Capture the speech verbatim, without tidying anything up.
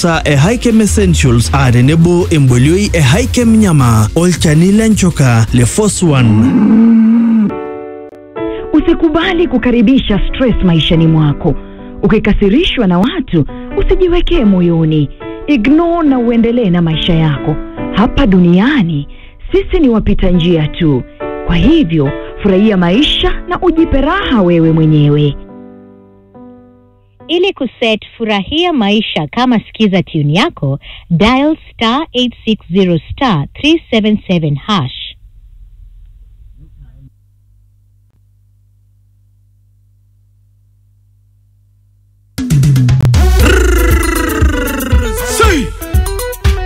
Mafusa e Haikem Essentials are nebo embolioi e Haikem Nyama olchani lenchoka le Force One. Usikubali kukaribisha stress maishani mwako. Ukikasirishwa na watu, usijiwekee moyoni. Ignore na uendelee na maisha yako. Hapa duniani, sisi ni wapita njia tu. Kwa hivyo, furahia maisha na ujipe raha wewe mwenyewe. Ili kuset furahia maisha kama sikiza tune yako, dial star eight six zero star three seven seven hash.